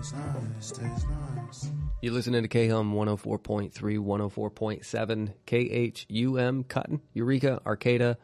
You're listening to KHUM 104.3, 104.7, KHUM, Cotton, Eureka, Arcata.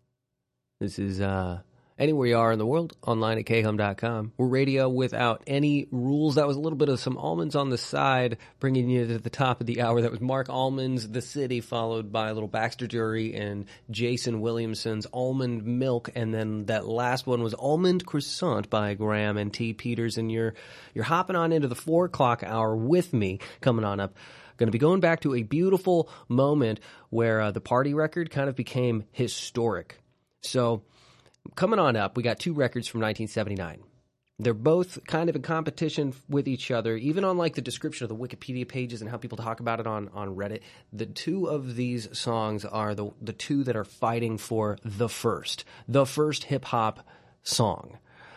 This is anywhere you are in the world, online at khum.com. We're radio without any rules. That was a little bit of some almonds on the side, bringing you to the top of the hour. That was Mark Almond's The City, followed by a little Baxter Jury and Jason Williamson's Almond Milk. And then that last one was Almond Croissant by Graham and T. Peters. And you're hopping on into the 4 o'clock hour with me coming on up. Going to be going back to a beautiful moment where the Party record kind of became historic. So coming on up, we got 2 records from 1979. They're both kind of in competition with each other, even on like the description of the Wikipedia pages and how people talk about it on Reddit. The 2 of these songs are the 2 that are fighting for the first hip-hop song.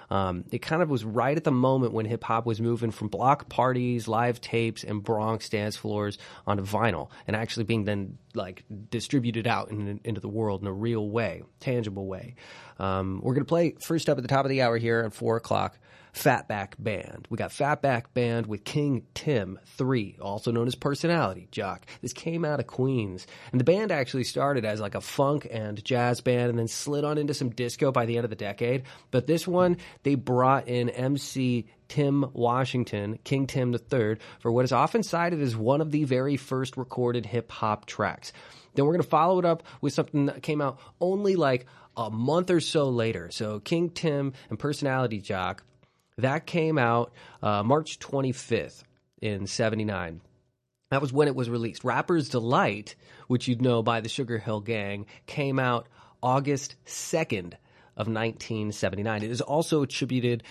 It kind of was right at the moment when hip-hop was moving from block parties, live tapes, and Bronx dance floors onto vinyl, and actually being then like distributed out into the world in a real way, tangible way. We're going to play first up at the top of the hour here at 4 o'clock, Fatback Band. We got Fatback Band with King Tim 3, also known as Personality Jock. This came out of Queens, and the band actually started as like a funk and jazz band and then slid on into some disco by the end of the decade. But this one, they brought in MC Tim Washington, King Tim III, for what is often cited as one of the very first recorded hip-hop tracks. Then we're going to follow it up with something that came out only like a month or so later. So King Tim and Personality Jock, that came out March 25th in 79. That was when it was released. Rapper's Delight, which you'd know by the Sugar Hill Gang, came out August 2nd of 1979. It is also attributed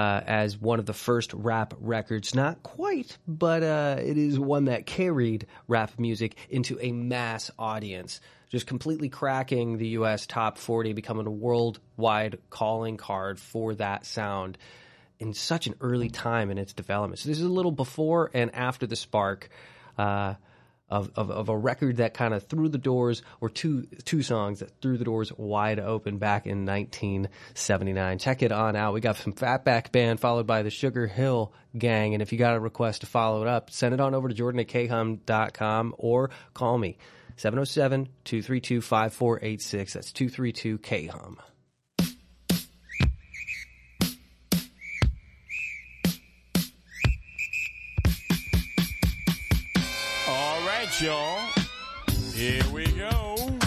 as one of the first rap records. Not quite, but it is one that carried rap music into a mass audience, just completely cracking the U.S. top 40, becoming a worldwide calling card for that sound in such an early time in its development. So this is a little before and after the spark of a record that kind of threw the doors, or two songs that threw the doors wide open back in 1979. Check it on out. We got some Fatback Band followed by the Sugar Hill Gang. And if you got a request to follow it up, send it on over to jordan@khum.com or call me 707-232-5486. That's 232-KHUM. Y'all, here we go.